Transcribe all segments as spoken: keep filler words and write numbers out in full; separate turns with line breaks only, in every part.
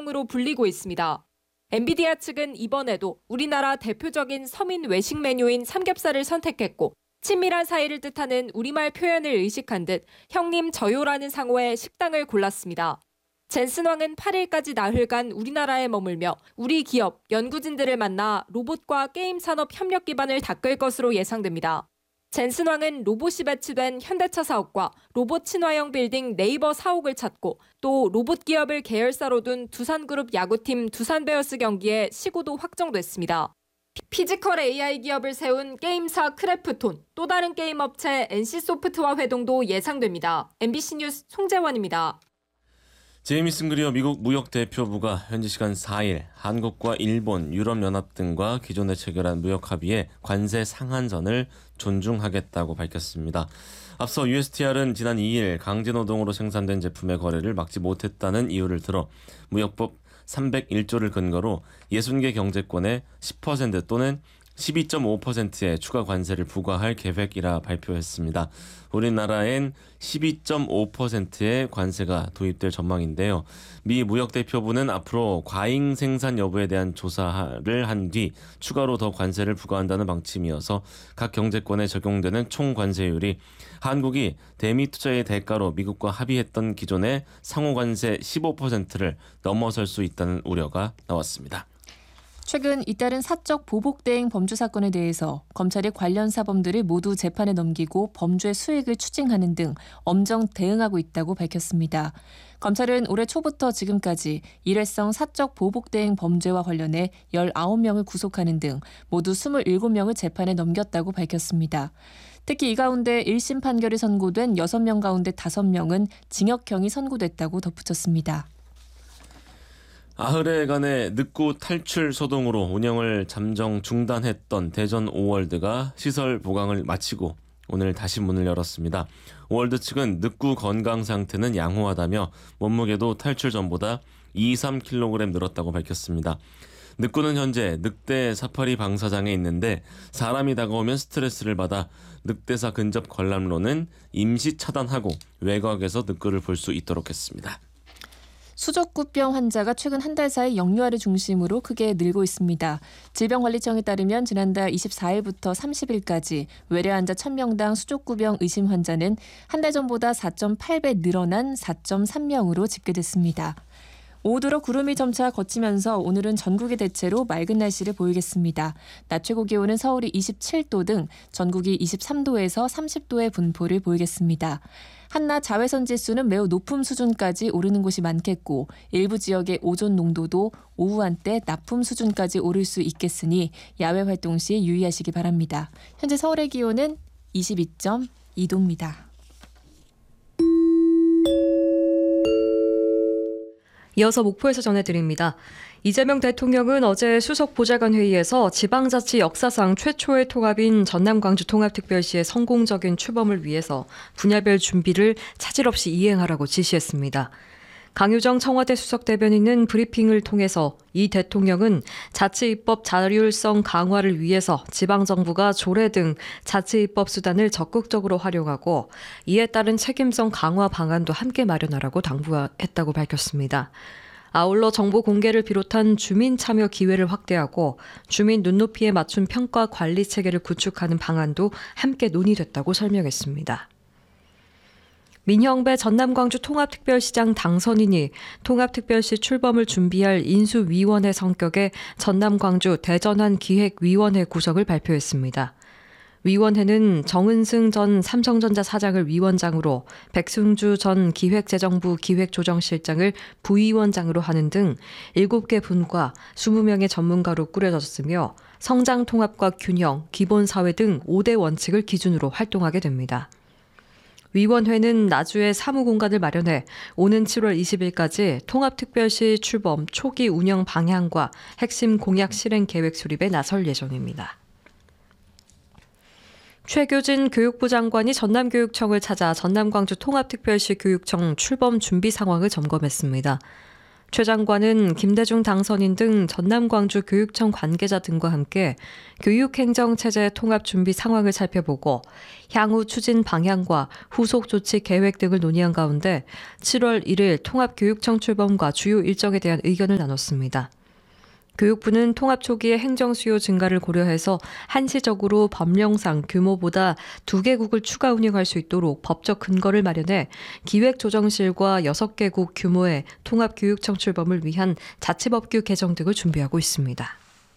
영광으로 불리고 있습니다. 엔비디아 측은 이번에도 우리나라 대표적인 서민 외식 메뉴인 삼겹살을 선택했고 친밀한 사이를 뜻하는 우리말 표현을 의식한 듯 형님 저요라는 상호의 식당을 골랐습니다. 젠슨왕은 팔 일까지 나흘간 우리나라에 머물며 우리 기업, 연구진들을 만나 로봇과 게임 산업 협력 기반을 닦을 것으로 예상됩니다. 젠슨왕은 로봇이 배치된 현대차 사옥과 로봇 친화형 빌딩 네이버 사옥을 찾고 또 로봇 기업을 계열사로 둔 두산그룹 야구팀 두산베어스 경기에 시구도 확정됐습니다. 피지컬 에이아이 기업을 세운 게임사 크래프톤, 또 다른 게임 업체 엔씨소프트와 회동도 예상됩니다. 엠비씨 뉴스 송재원입니다.
제이미슨 그리어 미국 무역대표부가 현지 시간 사 일 한국과 일본, 유럽연합 등과 기존에 체결한 무역 합의의 관세 상한선을 존중하겠다고 밝혔습니다. 앞서 유에스티알은 지난 이 일 강제노동으로 생산된 제품의 거래를 막지 못했다는 이유를 들어 무역법 삼백일 조를 근거로 육십 개 경제권에 십 퍼센트 또는 십이 점 오 퍼센트의 추가 관세를 부과할 계획이라 발표했습니다. 우리나라엔 십이 점 오 퍼센트의 관세가 도입될 전망인데요. 미 무역대표부는 앞으로 과잉 생산 여부에 대한 조사를 한 뒤 추가로 더 관세를 부과한다는 방침이어서 각 경제권에 적용되는 총 관세율이 한국이 대미 투자의 대가로 미국과 합의했던 기존의 상호 관세 십오 퍼센트를 넘어설 수 있다는 우려가 나왔습니다.
최근 잇따른 사적 보복 대행 범죄 사건에 대해서 검찰이 관련 사범들을 모두 재판에 넘기고 범죄 수익을 추징하는 등 엄정 대응하고 있다고 밝혔습니다. 검찰은 올해 초부터 지금까지 일회성 사적 보복 대행 범죄와 관련해 열아홉 명을 구속하는 등 모두 스물일곱 명을 재판에 넘겼다고 밝혔습니다. 특히 이 가운데 일 심 판결이 선고된 여섯 명 가운데 다섯 명은 징역형이 선고됐다고 덧붙였습니다.
아흐레간의 늑구 탈출 소동으로 운영을 잠정 중단했던 대전 오월드가 시설 보강을 마치고 오늘 다시 문을 열었습니다. 오월드 측은 늑구 건강 상태는 양호하다며 몸무게도 탈출 전보다 이, 삼 킬로그램 늘었다고 밝혔습니다. 늑구는 현재 늑대 사파리 방사장에 있는데 사람이 다가오면 스트레스를 받아 늑대사 근접 관람로는 임시 차단하고 외곽에서 늑구를 볼 수 있도록 했습니다.
수족구병 환자가 최근 한 달 사이 영유아를 중심으로 크게 늘고 있습니다. 질병관리청에 따르면 지난달 이십사 일부터 삼십 일까지 외래 환자 천 명당 수족구병 의심 환자는 한 달 전보다 사 점 팔 배 늘어난 사 점 삼 명으로 집계됐습니다. 오후 들어 구름이 점차 걷히면서 오늘은 전국이 대체로 맑은 날씨를 보이겠습니다. 낮 최고 기온은 서울이 이십칠 도 등 전국이 이십삼 도에서 삼십 도의 분포를 보이겠습니다. 한낮 자외선 지수는 매우 높은 수준까지 오르는 곳이 많겠고 일부 지역의 오존 농도도 오후 한때 나쁨 수준까지 오를 수 있겠으니 야외 활동 시 유의하시기 바랍니다. 현재 서울의 기온은 이십이 점 이 도입니다.
이어서 목포에서 전해드립니다. 이재명 대통령은 어제 수석 보좌관 회의에서 지방자치 역사상 최초의 통합인 전남 광주 통합특별시의 성공적인 출범을 위해서 분야별 준비를 차질 없이 이행하라고 지시했습니다. 강효정 청와대 수석 대변인은 브리핑을 통해서 이 대통령은 자치입법 자율성 강화를 위해서 지방정부가 조례 등 자치입법 수단을 적극적으로 활용하고 이에 따른 책임성 강화 방안도 함께 마련하라고 당부했다고 밝혔습니다. 아울러 정보 공개를 비롯한 주민 참여 기회를 확대하고 주민 눈높이에 맞춘 평가 관리 체계를 구축하는 방안도 함께 논의됐다고 설명했습니다. 민형배 전남광주 통합특별시장 당선인이 통합특별시 출범을 준비할 인수위원회 성격의 전남광주 대전환 기획위원회 구성을 발표했습니다. 위원회는 정은승 전 삼성전자 사장을 위원장으로 백승주 전 기획재정부 기획조정실장을 부위원장으로 하는 등 일곱 개 분과 이십 명의 전문가로 꾸려졌으며 성장 통합과 균형, 기본사회 등 오 대 원칙을 기준으로 활동하게 됩니다. 위원회는 나주에 사무공간을 마련해 오는 칠월 이십일까지 통합특별시 출범 초기 운영 방향과 핵심 공약 실행 계획 수립에 나설 예정입니다. 최교진 교육부 장관이 전남교육청을 찾아 전남광주 통합특별시 교육청 출범 준비 상황을 점검했습니다. 최 장관은 김대중 당선인 등 전남광주 교육청 관계자 등과 함께 교육행정체제 통합 준비 상황을 살펴보고 향후 추진 방향과 후속 조치 계획 등을 논의한 가운데 칠월 일일 통합교육청 출범과 주요 일정에 대한 의견을 나눴습니다. 교육부는 통합 초기의 행정 수요 증가를 고려해서 한시적으로 법령상 규모보다 두 개국을 추가 운영할 수 있도록 법적 근거를 마련해 기획조정실과 여섯 개국 규모의 통합교육청 출범을 위한 자치법규 개정 등을 준비하고 있습니다.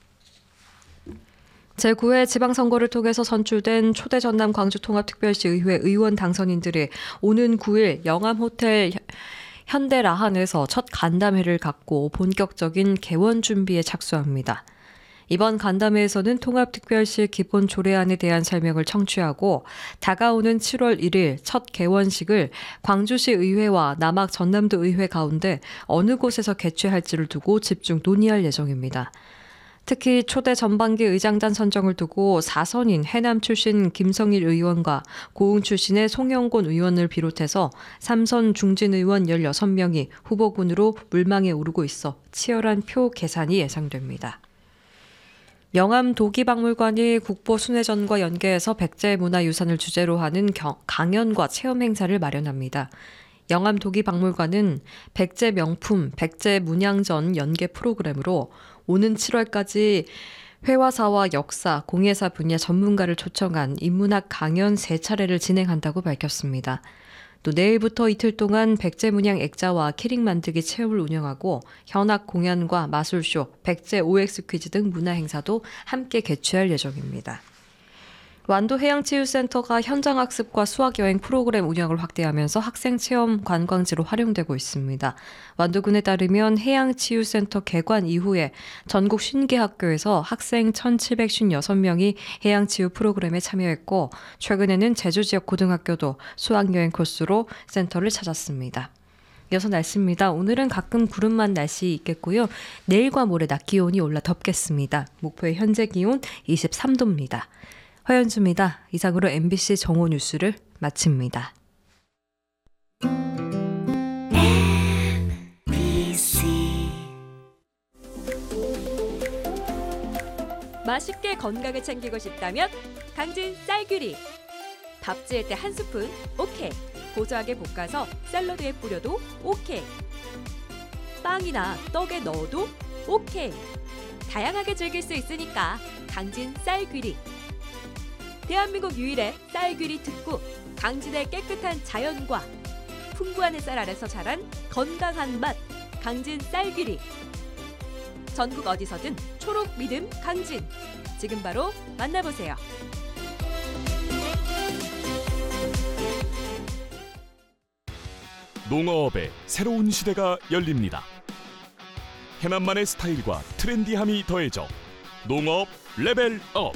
제구 회 지방선거를 통해서 선출된 초대 전남 광주통합특별시 의회 의원 당선인들이 오는 구일 영암호텔 현대 라한에서 첫 간담회를 갖고 본격적인 개원 준비에 착수합니다. 이번 간담회에서는 통합특별시 기본 조례안에 대한 설명을 청취하고 다가오는 칠월 일일 첫 개원식을 광주시 의회와 남학 전남도 의회 가운데 어느 곳에서 개최할지를 두고 집중 논의할 예정입니다. 특히 초대 전반기 의장단 선정을 두고 사선인 해남 출신 김성일 의원과 고흥 출신의 송영곤 의원을 비롯해서 삼선 중진 의원 열여섯 명이 후보군으로 물망에 오르고 있어 치열한 표 계산이 예상됩니다. 영암 도기박물관이 국보 순회전과 연계해서 백제문화유산을 주제로 하는 강연과 체험 행사를 마련합니다. 영암 도기박물관은 백제 명품, 백제 문양전 연계 프로그램으로 오는 칠월까지 회화사와 역사, 공예사 분야 전문가를 초청한 인문학 강연 세 차례를 진행한다고 밝혔습니다. 또 내일부터 이틀 동안 백제 문양 액자와 키링 만들기 체험을 운영하고 현악 공연과 마술쇼, 백제 오엑스 퀴즈 등 문화 행사도 함께 개최할 예정입니다. 완도 해양치유센터가 현장학습과 수학여행 프로그램 운영을 확대하면서 학생체험 관광지로 활용되고 있습니다. 완도군에 따르면 해양치유센터 개관 이후에 전국 쉰 개 학교에서 학생 천칠백오십육 명이 해양치유 프로그램에 참여했고 최근에는 제주 지역 고등학교도 수학여행 코스로 센터를 찾았습니다. 이어서 날씨입니다. 오늘은 가끔 구름만 날씨 있겠고요. 내일과 모레 낮 기온이 올라 덥겠습니다. 목포의 현재 기온 이십삼 도입니다. 허연주입니다. 이상으로 엠비씨 정오 뉴스를 마칩니다.
맛있게 건강을 챙기고 싶다면 강진 쌀귀리. 밥 지을 때 한 스푼 오케이. 고소하게 볶아서 샐러드에 뿌려도 오케이. 빵이나 떡에 넣어도 오케이. 다양하게 즐길 수 있으니까 강진 쌀귀리. 대한민국 유일의 쌀귀리 특구, 강진의 깨끗한 자연과 풍부한 햇살 아래서 자란 건강한 맛, 강진 쌀귀리. 전국 어디서든 초록 믿음 강진. 지금 바로 만나보세요.
농어업의 새로운 시대가 열립니다. 해남만의 스타일과 트렌디함이 더해져 농어업 레벨업.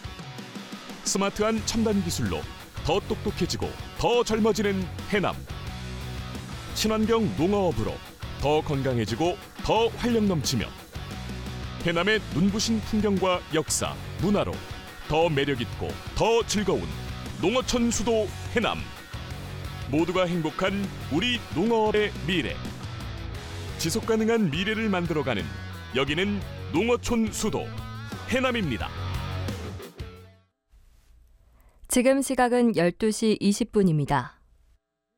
스마트한 첨단 기술로 더 똑똑해지고 더 젊어지는 해남. 친환경 농어업으로 더 건강해지고 더 활력 넘치며 해남의 눈부신 풍경과 역사, 문화로 더 매력있고 더 즐거운 농어촌 수도 해남. 모두가 행복한 우리 농어업의 미래. 지속가능한 미래를 만들어가는 여기는 농어촌 수도 해남입니다.
지금 시각은 열두 시 이십 분입니다.